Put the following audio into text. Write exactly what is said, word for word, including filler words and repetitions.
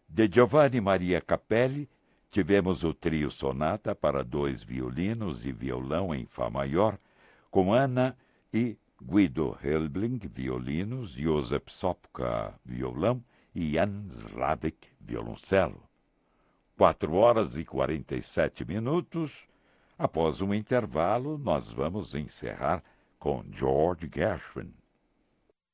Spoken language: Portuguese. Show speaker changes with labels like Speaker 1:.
Speaker 1: De Giovanni Maria Capelli, tivemos o trio sonata para dois violinos e violão em Fá maior, com Anna e Guido Helbling, violinos, Josep Sopka, violão e Jan Slavik, violoncelo. Quatro horas e quarenta e sete minutos. Após um intervalo, nós vamos encerrar com George Gershwin.